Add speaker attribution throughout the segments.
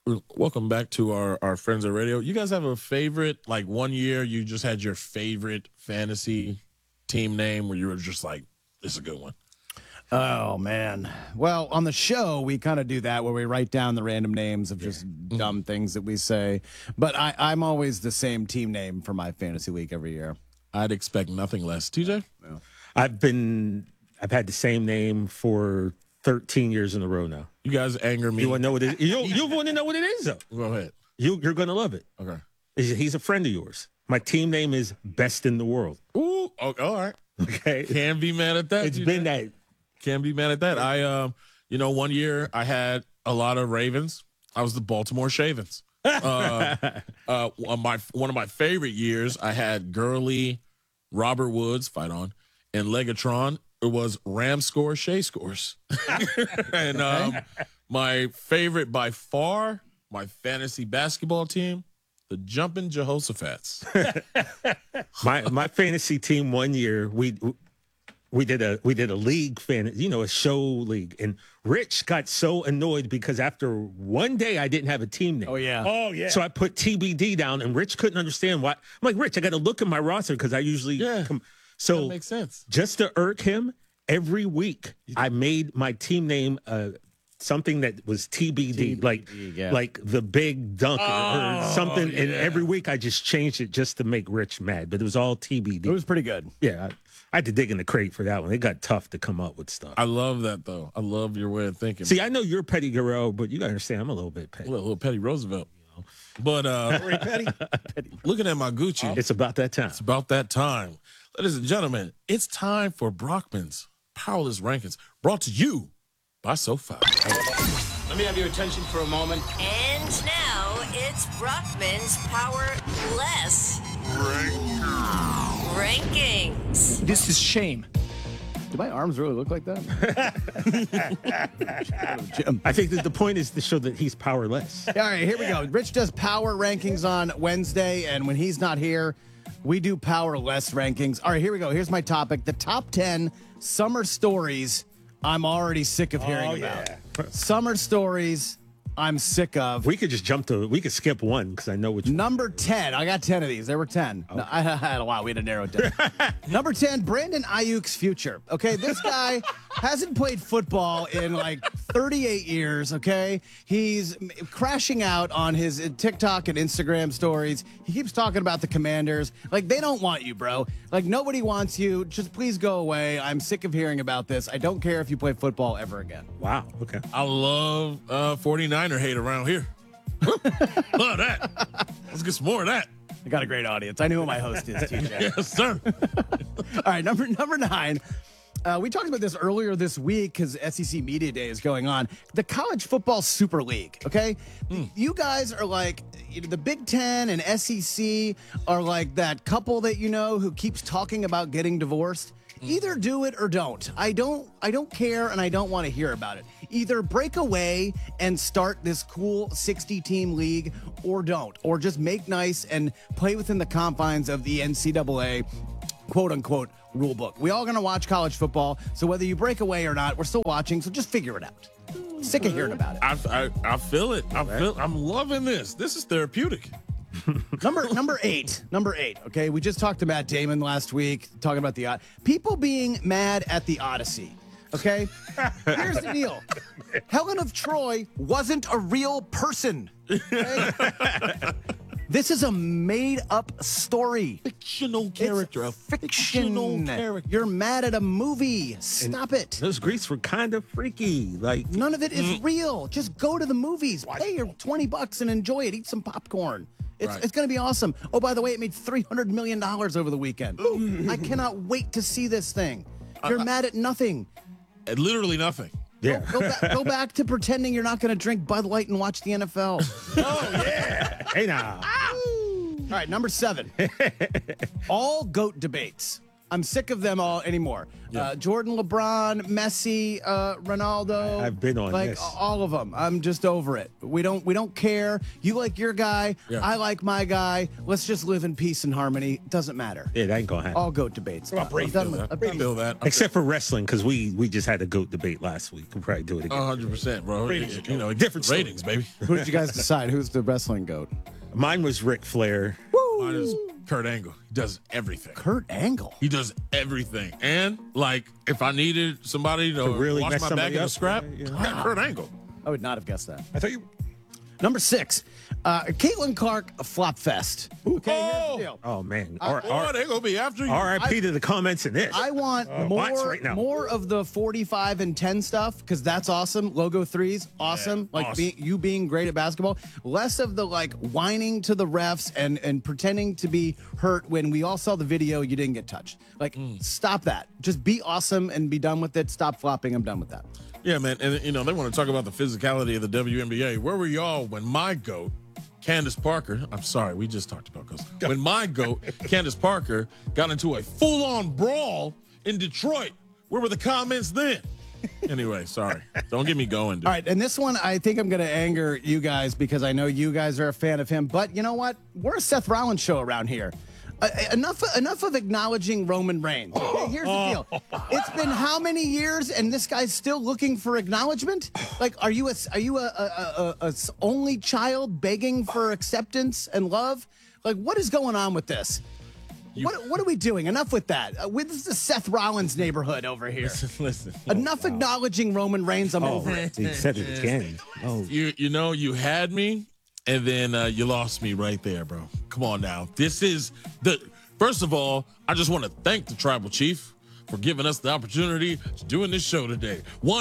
Speaker 1: Welcome back to our friends at radio. You guys have a favorite, like one year you just had your favorite fantasy team name where you were just like, this is a good one?
Speaker 2: Oh, man. Well, on the show, we kind of do that where we write down the random names of just dumb things that we say. But I'm always the same team name for my fantasy league every year.
Speaker 1: I'd expect nothing less. TJ?
Speaker 3: No. I've had the same name for 13 years in a row now.
Speaker 1: You guys anger me.
Speaker 3: You want to know what it is? You want to know what it is, though.
Speaker 1: Go ahead.
Speaker 3: You're going to love it.
Speaker 1: Okay.
Speaker 3: He's a friend of yours. My team name is Best in the World.
Speaker 1: Ooh, all right.
Speaker 3: Okay.
Speaker 1: Can't be mad at that.
Speaker 3: It's been that.
Speaker 1: Can't be mad at that. I, one year I had a lot of Ravens. I was the Baltimore Shavens. One of my favorite years, I had Gurley, Robert Woods, fight on, and Legatron. It was Ram score, Shea scores. And my favorite by far, my fantasy basketball team, the Jumpin' Jehoshaphat's.
Speaker 3: my fantasy team one year, we did a league a show league, and Rich got so annoyed because after one day I didn't have a team name.
Speaker 2: Oh yeah.
Speaker 3: So I put TBD down, and Rich couldn't understand why. I'm like, Rich, I got to look at my roster because I usually
Speaker 1: So that makes sense.
Speaker 3: Just to irk him, every week I made my team name something that was TBD, like the big dunk or something. Yeah. And every week I just changed it just to make Rich mad, but it was all TBD.
Speaker 2: It was pretty good.
Speaker 3: Yeah. I had to dig in the crate for that one. It got tough to come up with stuff.
Speaker 1: I love that, though. I love your way of thinking.
Speaker 3: See, I know you're Petty Guerrero, but you got to understand I'm a little bit petty.
Speaker 1: A little Petty Roosevelt. But looking at my Gucci.
Speaker 3: It's about that time.
Speaker 1: It's about that time. Ladies and gentlemen, it's time for Brockman's Powerless Rankings, brought to you by SoFi.
Speaker 4: Let me have your attention for a moment.
Speaker 5: And now it's Brockman's Powerless Rankings.
Speaker 4: This is shame.
Speaker 2: Do my arms really look like that?
Speaker 3: I think that the point is to show that he's powerless.
Speaker 2: All right, here we go. Rich does power rankings on Wednesday, and when he's not here, we do powerless rankings. All right, here we go. Here's my topic. The top 10 summer stories I'm already sick of hearing about. Summer stories I'm sick of.
Speaker 3: We could just we could skip one because I know which
Speaker 2: Number 10. I got 10 of these. There were 10. Okay. No, I had a lot. We had to narrow it down. Number 10, Brandon Ayuk's future. Okay, this guy hasn't played football in like 38 years, okay? He's crashing out on his TikTok and Instagram stories. He keeps talking about the Commanders. Like, they don't want you, bro. Like, nobody wants you. Just please go away. I'm sick of hearing about this. I don't care if you play football ever again.
Speaker 3: Wow, okay.
Speaker 1: I love 49er hate around here. Love that. Let's get some more of that.
Speaker 2: I got a great audience. I know who my host is, TJ.
Speaker 1: Yes, sir.
Speaker 2: All right, number 9. We talked about this earlier this week because SEC Media Day is going on. The College Football Super League, okay? You guys are like, the Big Ten and SEC are like that couple that you know who keeps talking about getting divorced. Either do it or don't. I don't care, and I don't want to hear about it. Either break away and start this cool 60-team league, or don't. Or just make nice and play within the confines of the NCAA quote-unquote rule book. We all going to watch college football, so whether you break away or not, we're still watching, so just figure it out. Sick of hearing about it.
Speaker 1: I feel it. I'm loving this. This is therapeutic.
Speaker 2: Number eight. Okay, we just talked to Matt Damon last week, talking about the people being mad at the Odyssey. Okay, here's the deal: Helen of Troy wasn't a real person. Okay? This is a made-up story.
Speaker 1: Fictional character.
Speaker 2: A fictional character. You're mad at a movie. Stop it.
Speaker 3: Those Greeks were kind of freaky. Like,
Speaker 2: none of it is real. Just go to the movies. Pay your $20 and enjoy it. Eat some popcorn. It's going to be awesome. Oh, by the way, it made $300 million over the weekend. I cannot wait to see this thing. You're mad at nothing.
Speaker 1: Literally nothing.
Speaker 3: Yeah.
Speaker 2: Go back to pretending you're not going to drink Bud Light and watch the NFL.
Speaker 3: Oh, yeah. Hey, now.
Speaker 2: All right, number 7. All GOAT debates. I'm sick of them all anymore. Jordan, LeBron, Messi, Ronaldo.
Speaker 3: I've been on
Speaker 2: like
Speaker 3: this.
Speaker 2: all of them. I'm just over it. We don't care. You like your guy.
Speaker 1: Yeah.
Speaker 2: I like my guy. Let's just live in peace and harmony. Doesn't matter.
Speaker 3: It ain't gonna happen.
Speaker 2: All goat debates.
Speaker 1: I feel that.
Speaker 3: Except for wrestling, because we just had a GOAT debate last week. We'll probably do it again.
Speaker 1: 100%, bro. You know,
Speaker 3: Different
Speaker 1: ratings, baby.
Speaker 2: Who did you guys decide? Who's the wrestling goat?
Speaker 3: Mine was Ric Flair.
Speaker 1: Mine is Kurt Angle. He does everything.
Speaker 2: Kurt Angle.
Speaker 1: He does everything. And, like, if I needed somebody to
Speaker 3: really
Speaker 1: wash
Speaker 3: mess
Speaker 1: my
Speaker 3: somebody
Speaker 1: back in the
Speaker 3: up,
Speaker 1: scrap,
Speaker 3: yeah.
Speaker 1: I got Kurt Angle.
Speaker 2: I would not have guessed that.
Speaker 3: I thought you.
Speaker 2: Number 6, Caitlin Clark, a flop fest. Okay, here's the deal.
Speaker 3: Oh man.
Speaker 1: Oh, they're going to be after you.
Speaker 3: R.I.P. to the comments in this.
Speaker 2: I want
Speaker 3: watch right now.
Speaker 2: more of the 45 and 10 stuff because that's awesome. Logo threes, awesome.
Speaker 1: Yeah,
Speaker 2: like
Speaker 1: awesome.
Speaker 2: being great at basketball. Less of the like whining to the refs and pretending to be hurt when we all saw the video you didn't get touched. Like stop that. Just be awesome and be done with it. Stop flopping. I'm done with that.
Speaker 1: Yeah, man. And, you know, they want to talk about the physicality of the WNBA. Where were y'all when my GOAT, Candace Parker, I'm sorry, we just talked about this. When my GOAT, Candace Parker, got into a full-on brawl in Detroit, where were the comments then? Anyway, sorry. Don't get me going, dude.
Speaker 2: All right, and this one I think I'm going to anger you guys because I know you guys are a fan of him. But you know what? We're a Seth Rollins show around here. Enough of acknowledging Roman Reigns. Okay, here's the deal. It's been how many years, and this guy's still looking for acknowledgement? Like, are you a only child begging for acceptance and love? Like, what is going on with this? What are we doing? Enough with that. This is the Seth Rollins neighborhood over here.
Speaker 1: Listen.
Speaker 2: Enough acknowledging Roman Reigns. I'm over it.
Speaker 3: He said it again. Oh,
Speaker 1: You know, you had me, and then you lost me right there, bro. Come on now. This is first of all, I just want to thank the tribal chief for giving us the opportunity to doing this show today.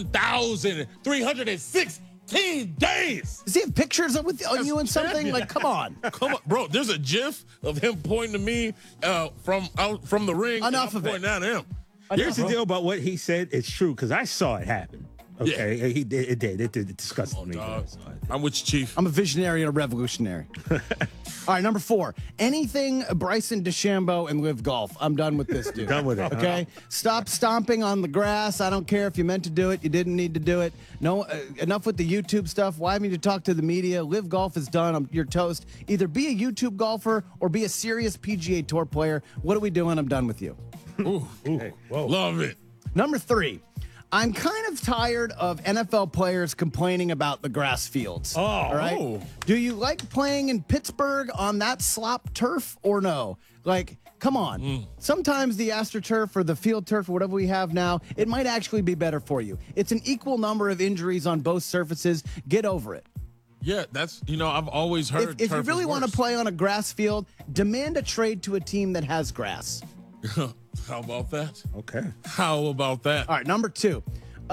Speaker 1: 1,316 days.
Speaker 2: Does he have pictures of you and something?
Speaker 1: champion.
Speaker 2: Like, come on.
Speaker 1: Come on, bro. There's a GIF of him pointing to me from the ring.
Speaker 2: Enough
Speaker 1: and I'm
Speaker 2: of it.
Speaker 1: pointing at him.
Speaker 3: here's the deal about what he said. It's true because I saw it happen. Okay, he did. It did. It disgusted me.
Speaker 1: Dog. I'm with you, Chief.
Speaker 2: I'm a visionary and a revolutionary. All right, number 4. Anything Bryson DeChambeau and Live Golf. I'm done with this, dude.
Speaker 3: Done with it.
Speaker 2: Okay? Stop stomping on the grass. I don't care if you meant to do it. You didn't need to do it. No, enough with the YouTube stuff. Why have you to talk to the media? Live Golf is done. You're toast. Either be a YouTube golfer or be a serious PGA Tour player. What are we doing? I'm done with you.
Speaker 1: Ooh, love it.
Speaker 2: Number 3. I'm kind of tired of NFL players complaining about the grass fields. All right.
Speaker 1: Oh.
Speaker 2: Do you like playing in Pittsburgh on that slop turf or no? Like, come on. Sometimes the AstroTurf or the field turf or whatever we have now, it might actually be better for you. It's an equal number of injuries on both surfaces. Get over it.
Speaker 1: Yeah, that's, I've always heard.
Speaker 2: If you
Speaker 1: turf
Speaker 2: really
Speaker 1: is
Speaker 2: want to
Speaker 1: worse.
Speaker 2: play on a grass field, demand a trade to a team that has grass.
Speaker 1: How about that?
Speaker 3: Okay.
Speaker 1: How about that?
Speaker 2: All right, number 2.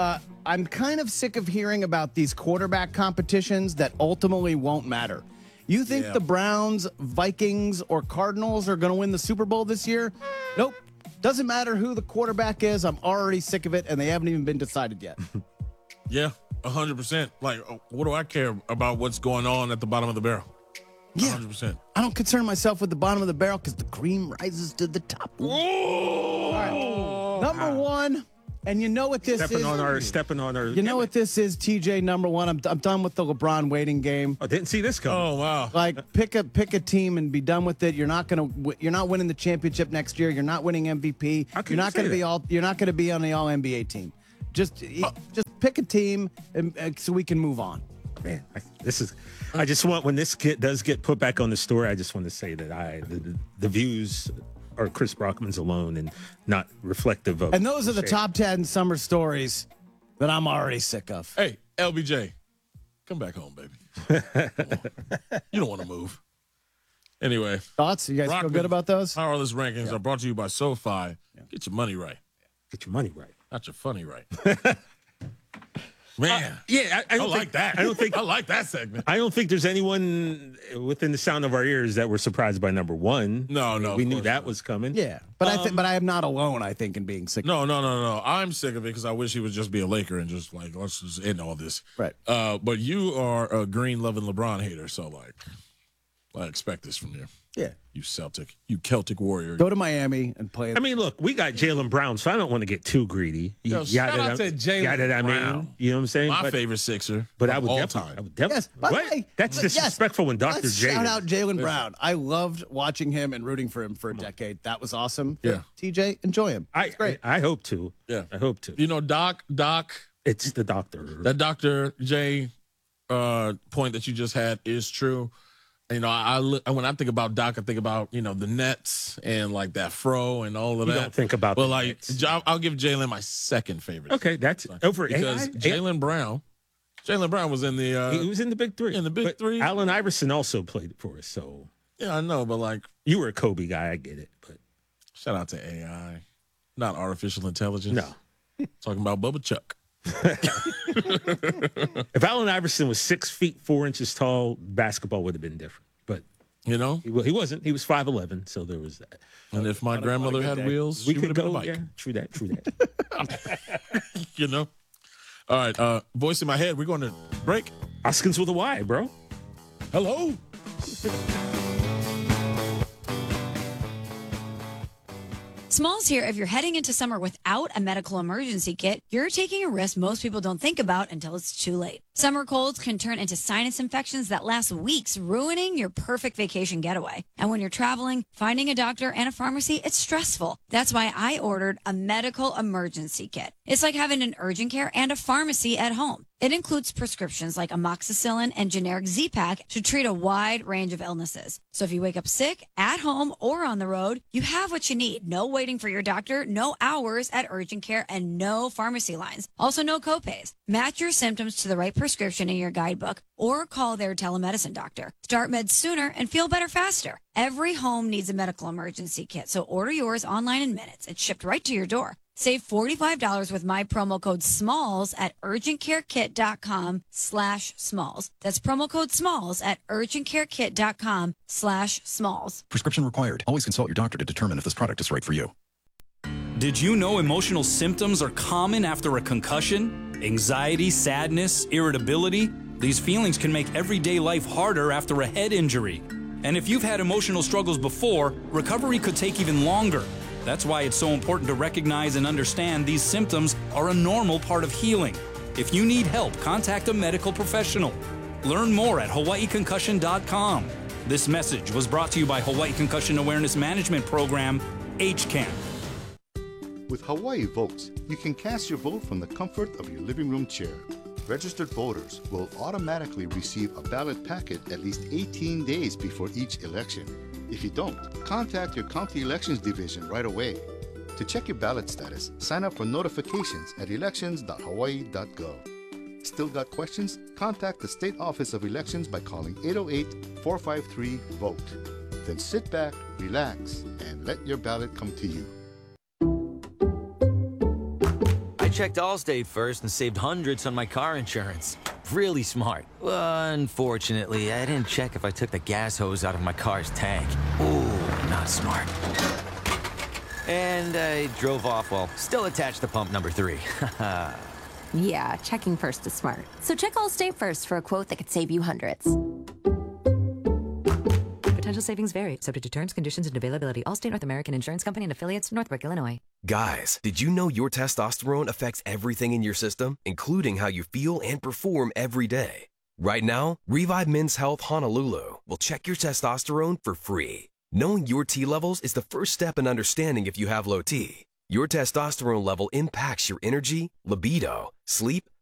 Speaker 2: I'm kind of sick of hearing about these quarterback competitions that ultimately won't matter. You think
Speaker 1: Yeah.
Speaker 2: the Browns, Vikings, or Cardinals are going to win the Super Bowl this year? Nope. Doesn't matter who the quarterback is. I'm already sick of it, and they haven't even been decided yet.
Speaker 1: Yeah, 100%. Like, what do I care about what's going on at the bottom of the barrel?
Speaker 2: Yeah.
Speaker 1: 100%.
Speaker 2: I don't concern myself with the bottom of the barrel because the cream rises to the top. All right. Number 1, and you know what this
Speaker 3: Stepping
Speaker 2: is.
Speaker 3: on our.
Speaker 2: You know what this is, TJ. Number 1. I'm done with the LeBron waiting game.
Speaker 3: I didn't see this coming.
Speaker 1: Oh, wow.
Speaker 2: Like pick a team and be done with it. You're not winning the championship next year. You're not winning MVP.
Speaker 3: How can
Speaker 2: You're
Speaker 3: you
Speaker 2: not
Speaker 3: say
Speaker 2: going to be
Speaker 3: that?
Speaker 2: You're not going to be on the All NBA team. Just pick a team so we can move on.
Speaker 3: Man, I just want, when this does get put back on the story, I just want to say that the views are Chris Brockman's alone and not reflective of.
Speaker 2: And those are the
Speaker 3: Shea.
Speaker 2: top 10 summer stories that I'm already sick of.
Speaker 1: Hey, LBJ, come back home, baby. You don't want to move. Anyway,
Speaker 2: Thoughts? You guys feel
Speaker 1: Brockman
Speaker 2: good about those?
Speaker 1: Powerless Rankings are brought to you by SoFi. Get your money right,
Speaker 3: Get your money right.
Speaker 1: not your funny right. Man,
Speaker 3: Yeah, I
Speaker 1: I
Speaker 3: don't
Speaker 1: like
Speaker 3: think,
Speaker 1: that.
Speaker 3: I don't think.
Speaker 1: I like that segment.
Speaker 3: I don't think there's anyone within the sound of our ears that were surprised by number 1.
Speaker 1: No,
Speaker 3: we
Speaker 1: of
Speaker 3: knew
Speaker 1: course
Speaker 3: that
Speaker 1: not.
Speaker 3: was coming.
Speaker 2: Yeah, but I am not alone. I think in being sick.
Speaker 1: No. I'm sick of it because I wish he would just be a Laker and just like, let's just end all this.
Speaker 2: Right.
Speaker 1: But you are a green loving LeBron hater, so like, I expect this from you.
Speaker 2: Yeah.
Speaker 1: You Celtic warrior.
Speaker 2: Go to Miami and play.
Speaker 3: I mean, look, we got Jaylen Brown, so I don't want to get too greedy.
Speaker 1: Yo, shout out to Jaylen Brown.
Speaker 3: You know what I'm saying?
Speaker 1: My favorite Sixer.
Speaker 3: But
Speaker 1: of
Speaker 3: I would
Speaker 1: all
Speaker 3: definitely.
Speaker 1: time.
Speaker 2: Yes, by the
Speaker 3: What?
Speaker 2: way,
Speaker 3: That's disrespectful when Dr.
Speaker 2: Let's
Speaker 3: J.
Speaker 2: shout out Jaylen Brown. I loved watching him and rooting for him for a decade. That was awesome.
Speaker 1: Yeah.
Speaker 2: TJ, enjoy him. It's great.
Speaker 3: I hope to.
Speaker 1: Yeah.
Speaker 3: I hope to.
Speaker 1: You know, Doc.
Speaker 3: It's the doctor.
Speaker 1: That Dr. J point that you just had is true. You know, when I think about Doc, I think about, you know, the Nets and like that fro and all of
Speaker 3: You
Speaker 1: that.
Speaker 3: don't think about
Speaker 1: But
Speaker 3: the
Speaker 1: like,
Speaker 3: Nets.
Speaker 1: I'll give Jaylen my second favorite.
Speaker 3: Okay, that's over
Speaker 1: Because
Speaker 3: AI?
Speaker 1: Jaylen Brown was in the
Speaker 3: He was in the big three.
Speaker 1: in the big
Speaker 3: But
Speaker 1: three.
Speaker 3: Allen Iverson also played for us, so
Speaker 1: yeah, I know, but like,
Speaker 3: you were a Kobe guy. I get it, but
Speaker 1: shout out to AI, not artificial intelligence.
Speaker 3: no.
Speaker 1: Talking about Bubba Chuck.
Speaker 3: If Allen Iverson was 6 feet 4 inches tall, basketball would have been different. But
Speaker 1: You know,
Speaker 3: he wasn't. He was 5'11", so there was that.
Speaker 1: and if my grandmother had wheels,
Speaker 3: We
Speaker 1: she
Speaker 3: could
Speaker 1: would have been a
Speaker 3: go.
Speaker 1: bike.
Speaker 3: Yeah, true that.
Speaker 1: You know. All right, voice in my head. We're going to break.
Speaker 3: Hoskins with a Y, bro.
Speaker 1: Hello.
Speaker 6: Smalls here. If you're heading into summer without a medical emergency kit, you're taking a risk most people don't think about until it's too late. Summer colds can turn into sinus infections that last weeks, ruining your perfect vacation getaway. And when you're traveling, finding a doctor and a pharmacy, it's stressful. That's why I ordered a medical emergency kit. It's like having an urgent care and a pharmacy at home. It includes prescriptions like amoxicillin and generic Z-Pak to treat a wide range of illnesses. So if you wake up sick, at home, or on the road, you have what you need. No waiting for your doctor, no hours at urgent care, and no pharmacy lines. Also, no copays. Match your symptoms to the right prescription in your guidebook or call their telemedicine doctor. Start meds sooner and feel better faster. Every home needs a medical emergency kit, so order yours online in minutes. It's shipped right to your door. Save $45 with my promo code SMALLS at urgentcarekit.com/smalls. That's promo code SMALLS at urgentcarekit.com/smalls.
Speaker 7: Prescription required. Always consult your doctor to determine if this product is right for you.
Speaker 8: Did you know emotional symptoms are common after a concussion? Anxiety, sadness, irritability? These feelings can make everyday life harder after a head injury. And if you've had emotional struggles before, recovery could take even longer. That's why it's so important to recognize and understand these symptoms are a normal part of healing. If you need help, contact a medical professional. Learn more at hawaiiconcussion.com. This message was brought to you by Hawaii Concussion Awareness Management Program, HCAM.
Speaker 9: With Hawaii Votes, you can cast your vote from the comfort of your living room chair. Registered voters will automatically receive a ballot packet at least 18 days before each election. If you don't, contact your county elections division right away. To check your ballot status, sign up for notifications at elections.hawaii.gov. Still got questions? Contact the State Office of Elections by calling 808-453-VOTE. Then sit back, relax, and let your ballot come to you.
Speaker 10: I checked Allstate first and saved hundreds on my car insurance. Really smart. Unfortunately, I didn't check if I took the gas hose out of my car's tank. Ooh, not smart. And I drove off while still attached to pump number 3.
Speaker 11: Yeah, checking first is smart. So check Allstate first for a quote that could save you hundreds.
Speaker 12: Potential savings vary, subject to terms, conditions, and availability. Allstate North American Insurance Company and affiliates, Northbrook, Illinois.
Speaker 13: Guys, did you know your testosterone affects everything in your system, including how you feel and perform every day? Right now, Revive Men's Health Honolulu will check your testosterone for free. Knowing your T levels is the first step in understanding if you have low T. Your testosterone level impacts your energy, libido, sleep,